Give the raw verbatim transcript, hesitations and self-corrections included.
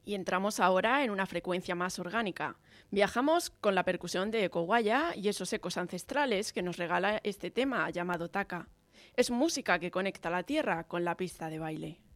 Y entramos ahora en una frecuencia más orgánica. Viajamos con la percusión de Ecoguaya y esos ecos ancestrales que nos regala este tema llamado Taka. Es música que conecta la tierra con la pista de baile.